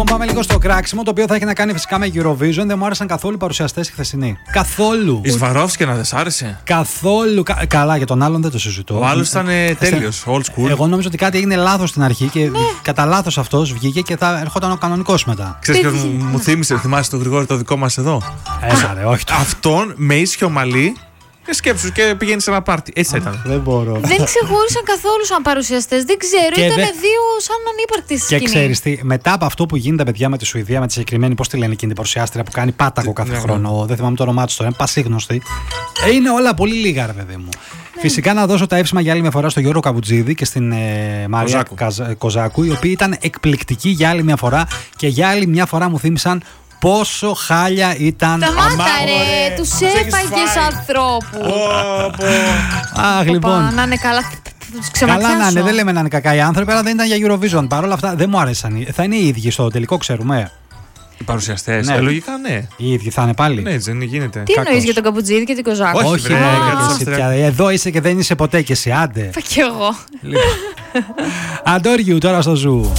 Πάμε λίγο στο κράξιμο, το οποίο θα έχει να κάνει φυσικά με Eurovision. Δεν μου άρεσαν καθόλου οι παρουσιαστές οι χθεσινοί. Καθόλου. Η Σβαρόφσκι να δεν σ' άρεσε. Καθόλου. Καλά, για τον άλλον δεν το συζητώ. Ο άλλος ήταν τέλειος, old school. Εγώ νόμιζα ότι κάτι έγινε λάθος στην αρχή και κατά λάθος αυτός βγήκε και θα ερχόταν ο κανονικός μετά. Ξέρεις ποιος μου θύμισε, θυμάσαι τον Γρηγόρη το δικό μας εδώ. Ρε, όχι. Αυτόν με ίσιο μαλλί. Σκέψου και πηγαίνει σε ένα πάρτι. Έτσι θα ήταν. Δεν μπορώ. Δεν ξεχώρισαν καθόλου σαν παρουσιαστές. Δεν ξέρω, ήταν δύο σαν ανύπαρκτοι στη σκηνή. Και ξέρεις τι, μετά από αυτό που γίνεται, παιδιά, με τη Σουηδία, με τη συγκεκριμένη, πώς τη λένε εκείνη την παρουσιάστρια που κάνει πάταγο κάθε χρόνο. Δεν θυμάμαι το όνομά της τώρα, είναι πασίγνωστη. Είναι όλα πολύ λίγα, ρε παιδί μου. Φυσικά να δώσω τα εύσημα για άλλη μια φορά στον Γιώργο Καβουτζίδη και στην Μαρία Κοζάκου, οι οποίοι ήταν εκπληκτικοί για άλλη μια φορά και για άλλη μια φορά μου θύμισαν πόσο χάλια ήταν. Σταμάτα ρε, τους έφαγες ανθρώπου. Αχ, λοιπόν. Να είναι καλά. Καλά να είναι, δεν λέμε να είναι κακά οι άνθρωποι, αλλά δεν ήταν για Eurovision. Παρ' όλα αυτά δεν μου άρεσαν. Θα είναι οι ίδιοι στο τελικό, ξέρουμε. Οι παρουσιαστές. Ναι. Λογικά ναι. Οι ίδιοι θα είναι πάλι. Ναι, έτσι δεν γίνεται. Τι εννοείς για τον Καβουτζίδη και την Κοζάκου? Όχι, εδώ είσαι και δεν είσαι ποτέ και εσύ. Άντε. Θα κι εγώ. Αντόριου τώρα στο Ζου.